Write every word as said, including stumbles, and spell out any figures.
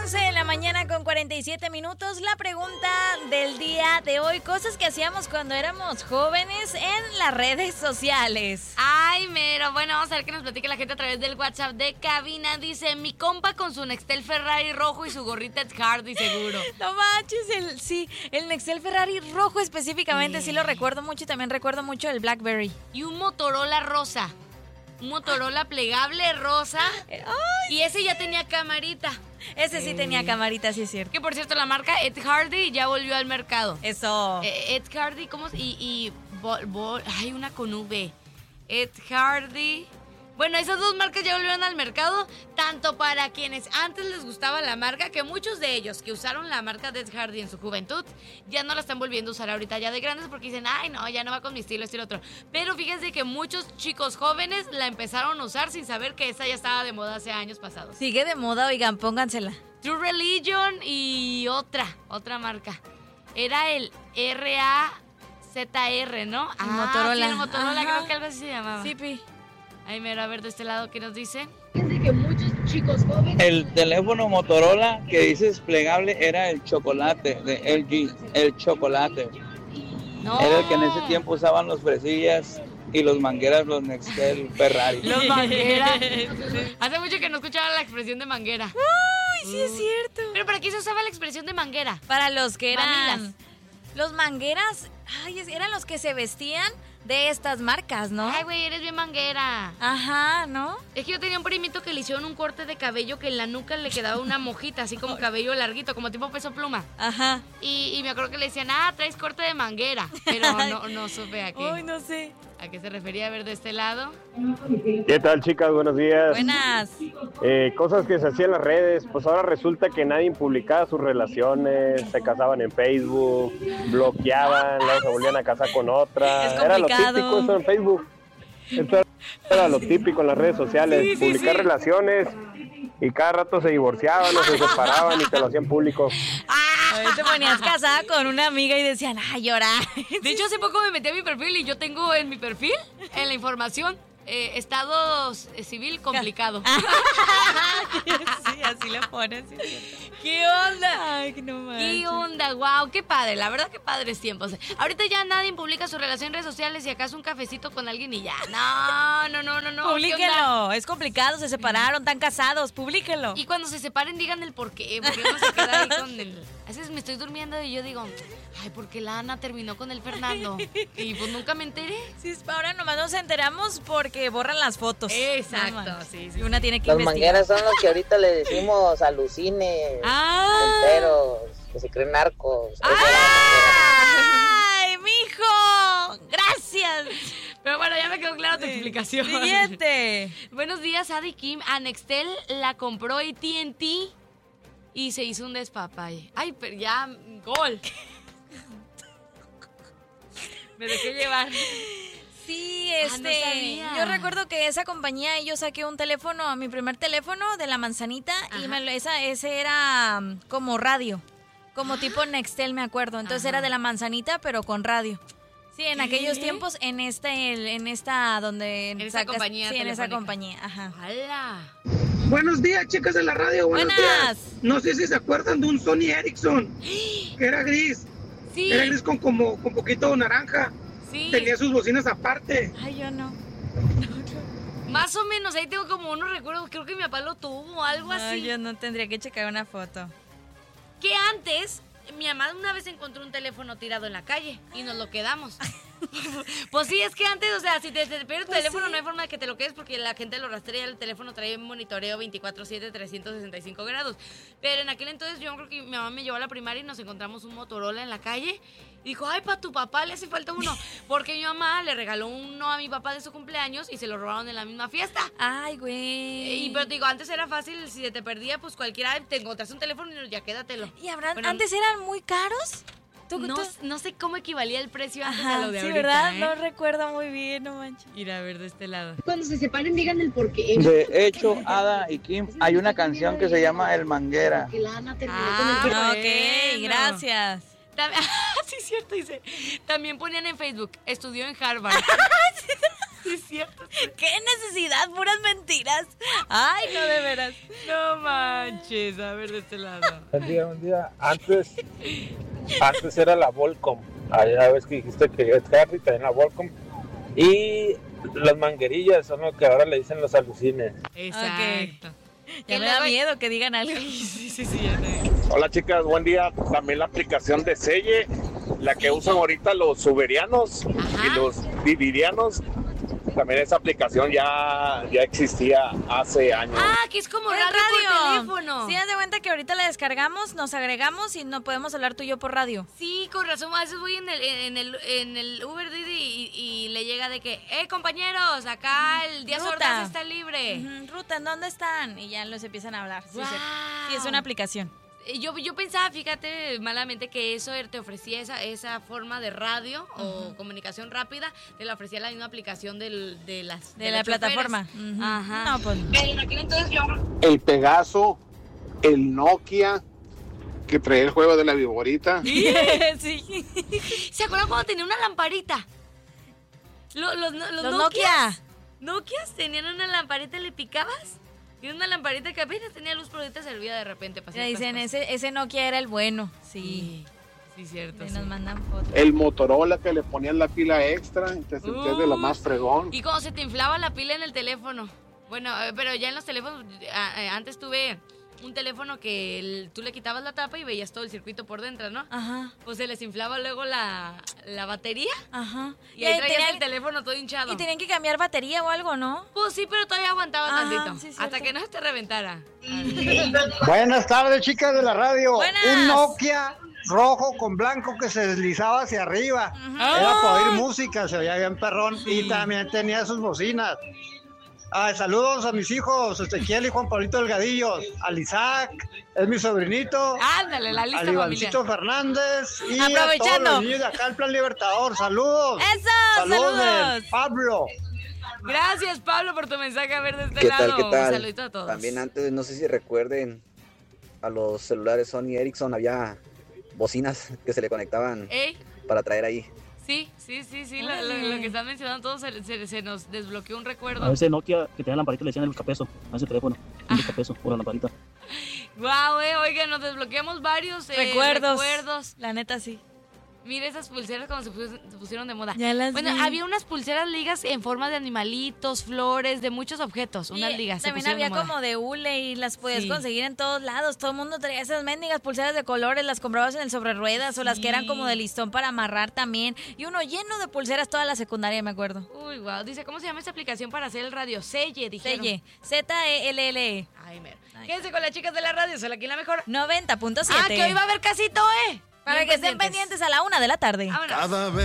once de la mañana con cuarenta y siete minutos. La pregunta del día de hoy: cosas que hacíamos cuando éramos jóvenes en las redes sociales. Ay, mero, bueno, vamos a ver qué nos platica la gente a través del WhatsApp de cabina. Dice, mi compa con su Nextel Ferrari rojo y su gorrita Ed Hardy, seguro. No manches, el, sí, el Nextel Ferrari rojo específicamente, sí. sí lo recuerdo mucho, y también recuerdo mucho el BlackBerry. Y un Motorola rosa, un Motorola plegable rosa. Ay. Y ese ya tenía camarita. Ese sí tenía camarita, sí es cierto. Que por cierto, la marca Ed Hardy ya volvió al mercado. Eso. Eh, Ed Hardy, ¿cómo? Y, y bol, bol, hay una con V. Ed Hardy. Bueno, esas dos marcas ya volvieron al mercado, tanto para quienes antes les gustaba la marca, que muchos de ellos que usaron la marca de Ed Hardy en su juventud, ya no la están volviendo a usar ahorita ya de grandes porque dicen, ay no, ya no va con mi estilo, estilo otro. Pero fíjense que muchos chicos jóvenes la empezaron a usar sin saber que esa ya estaba de moda hace años pasados. Sigue de moda, oigan, póngansela. True Religion y otra, otra marca. Era el R A Z R, ¿no? Ah, Motorola. Sí, el Motorola, Ajá. creo que algo así se llamaba. Sí, pi. Ay, mira, a ver de este lado, ¿qué nos dice? Que muchos chicos jóvenes. El teléfono Motorola que dices plegable era el chocolate de L G, el chocolate. No. Era el que en ese tiempo usaban los fresillas y los mangueras, los Nextel Ferrari. Los manguera. Hace mucho que no escuchaba la expresión de manguera. Uy, sí es cierto. Pero ¿para qué se usaba la expresión de manguera? Para los que eran... Mamilas. Los mangueras, ay, eran los que se vestían de estas marcas, ¿no? Ay, güey, eres bien manguera. Ajá, ¿no? Es que yo tenía un primito que le hicieron un corte de cabello que en la nuca le quedaba una mojita, así como cabello larguito, como tipo Peso Pluma. Ajá. Y, y me acuerdo que le decían, ah, traes corte de manguera. Pero no, no supe a qué. Ay, no sé. ¿A qué se refería? A ver de este lado. ¿Qué tal, chicas? Buenos días. Buenas. Eh, cosas que se hacían en las redes, pues ahora resulta que nadie publicaba sus relaciones, se casaban en Facebook, bloqueaban, luego se volvían a casar con otra. Es Era lo complicado. típico eso en Facebook. Esto era lo típico en las redes sociales, Sí, sí, publicar sí. relaciones y cada rato se divorciaban o se separaban y te lo hacían público. A ver, te ponías casada con una amiga y decían, ay, llorar. De hecho, hace poco me metí a mi perfil y yo tengo en mi perfil, en la información, eh, estado civil complicado. Sí, así le pones. Sí, ¿Qué onda? ay, que no manches. ¿Qué onda? Wow, qué padre, la verdad que padres tiempos. Ahorita ya nadie publica su relación en redes sociales y acaso un cafecito con alguien y ya. No, no, no, no, no. ¿Qué onda? Publíquenlo, es complicado, se separaron, están casados, publíquenlo. Y cuando se separen digan el por qué, porque uno se queda ahí con el... A veces me estoy durmiendo y yo digo, ay, ¿por qué la Ana terminó con el Fernando? Y pues nunca me enteré. Sí, ahora nomás nos enteramos porque borran las fotos. Exacto, No manches. sí, sí, Y una tiene que Los investigar. mangueras son los que ahorita le decimos alucines, Ah. enteros, que se creen narcos. Esa es la ¡Ay, mijo! ¡Gracias! Pero bueno, ya me quedó clara tu explicación. Siguiente. Buenos días, Adi Kim. A Nextel la compró A T and T y se hizo un despapalle. Ay, pero ya, gol. Me dejé llevar. Sí, Ah, este, no sabía. yo recuerdo que esa compañía, yo saqué un teléfono, mi primer teléfono de la manzanita, y Ajá. me lo, esa, ese era um, como radio, como tipo Nextel, me acuerdo. Entonces Ajá. era de la manzanita, pero con radio. Sí, en ¿Qué? aquellos tiempos, en este, el- en esta, donde En esa compañía sí, en esa telefónica. compañía, ajá. ¡Hala! Buenos días, chicas de la radio. Buenos Buenas. días. No sé si se acuerdan de un Sony Ericsson, que era gris. Sí, Era gris con como con poquito naranja. sí. Tenía sus bocinas aparte. Ay, yo no. Más o menos, ahí tengo como unos recuerdos. Creo que mi papá lo tuvo, algo así. Ay, yo no tendría que checar una foto. Que antes, mi mamá una vez encontró un teléfono tirado en la calle y nos lo quedamos. Pues sí, es que antes, o sea, si te, te pierdes tu Pues teléfono sí. no hay forma de que te lo quedes porque la gente lo rastrea, el teléfono trae un monitoreo veinticuatro siete, trescientos sesenta y cinco grados. Pero en aquel entonces yo creo que mi mamá me llevó a la primaria y nos encontramos un Motorola en la calle. Y dijo, ay, para tu papá le hace falta uno. Porque mi mamá le regaló uno a mi papá de su cumpleaños y se lo robaron en la misma fiesta. Ay, güey. Y pero te digo, antes era fácil, si se te perdía, pues cualquiera te encontraste un teléfono y ya quédatelo. ¿Y habrán, Bueno, antes eran muy caros? ¿Tú, No, tú- no sé cómo equivalía el precio antes Ajá, a lo de sí, ahorita, ¿verdad? ¿eh? No recuerdo muy bien, no manches. Ir a ver de este lado. Cuando se separen, digan el por qué. De hecho, Ada y Kim, hay una canción que se llama El Manguera. Que la Ana terminó Ah, con el bueno. Ok, gracias. También, sí, es cierto, dice. También ponían en Facebook, estudió en Harvard. Sí, es cierto. ¡Qué necesidad! ¡Puras mentiras! ¡Ay, no, de veras! No manches, a ver de este lado. Buen día, buen día. Antes, antes era la Volcom. Allá ves que dijiste que es Harry, también la Volcom. Y las manguerillas son lo que ahora le dicen los alucines. Exacto. Ya me da miedo que digan algo. Sí, sí, sí, ya sé. Hola chicas, buen día. También la aplicación de Selle, la que usan ahorita los uberianos y los vividianos. También esa aplicación ya, ya existía hace años. Ah, que es como ¡Es radio, por teléfono. Sí, haz de cuenta que ahorita la descargamos, nos agregamos y no podemos hablar tú y yo por radio. Sí, con razón. A veces voy en el, en el, en el Uber Didi y, y le llega de que, eh, compañeros, acá el Díaz Ruta. Ordaz está libre. Ujú, Ruta, ¿en dónde están? Y ya los empiezan a hablar. Sí, Guau. sí. Sí, es una aplicación. Yo, yo pensaba, fíjate, malamente que eso te ofrecía esa, esa forma de radio uh-huh. o comunicación rápida, te la ofrecía la misma aplicación del, de las de, de la las plataforma. Uh-huh. Ajá. No, pues. El Pegaso, el Nokia, que traía el juego de la viborita. Sí. ¿Se acuerdan cuando tenía una lamparita? Los, los, los, Los Nokias. Nokia. Nokias tenían una lamparita, le picabas. Y una lamparita que apenas tenía luz, pero ahorita servía de repente para Ya dicen, ese, ese Nokia era el bueno. Sí. Sí, cierto. Y sí. nos mandan fotos. El Motorola, que le ponían la pila extra y te sentías Uh, de lo más fregón. Y cuando se te inflaba la pila en el teléfono. Bueno, eh, pero ya en los teléfonos, eh, antes tuve un teléfono que el, tú le quitabas la tapa y veías todo el circuito por dentro, ¿no? Ajá. Pues se les inflaba luego la, la batería. Ajá. Y, ahí traías tenían- el teléfono todo hinchado. Y tenían que cambiar batería o algo, ¿no? Pues sí, pero todavía aguantaba Ajá, tantito. sí, cierto. hasta que no se te reventara. Buenas tardes, chicas de la radio. Buenas. Un Nokia rojo con blanco que se deslizaba hacia arriba. Era para oír música, se oía bien perrón. Y también tenía sus bocinas. Ah, saludos a mis hijos, Ezequiel y Juan Pablito Delgadillo. Al Isaac, es mi sobrinito. Ándale, la lista Al familiar. Ivancito Fernández. Y a todos Aprovechando. los niños de acá, el Plan Libertador. Saludos. ¡Eso! Saludos, ¡Saludos! de Pablo. Gracias, Pablo, por tu mensaje. A ver, de este ¿Qué lado. tal, qué tal? Un saludito a todos. También antes, no sé si recuerden, a los celulares Sony Ericsson había bocinas que se le conectaban ¿Eh? para traer ahí. Sí, sí, sí, sí. Lo, lo- lo que están mencionando todos se, se- se nos desbloqueó un recuerdo. A ese Nokia que tenía lamparita le decían el buscapeso. A ese teléfono, un buscapeso por la lamparita. Guau, eh, oigan, nos desbloqueamos varios eh, Recuerdos. recuerdos. La neta, sí. Mira esas pulseras cuando se, pus- se pusieron de moda. Ya las Bueno, vi. había unas pulseras ligas en forma de animalitos, flores, de muchos objetos. Unas Y ligas. se también pusieron de había moda. como de hule y las podías Sí. conseguir en todos lados. Todo el mundo traía esas mendigas pulseras de colores, las comprabas en el sobre ruedas o las que eran Sí. como de listón para amarrar también. Y uno lleno de pulseras toda la secundaria, me acuerdo. Uy, guau. Dice, ¿cómo se llama esta aplicación para hacer el radio? Selle, dijeron. Selle, Z E L L E. Ay, mero. Ay. Quédense con las chicas de la radio, soy aquí la mejor. noventa punto siete. Ah, que hoy va a haber casito, ¿eh? Para Bien que estén pendientes a la una de la tarde. Vámonos. Cada vez